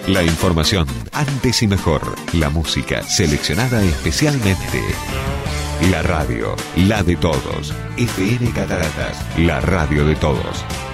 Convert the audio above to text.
La información antes y mejor. La música seleccionada especialmente. La radio, la de todos. FM Cataratas, la radio de todos.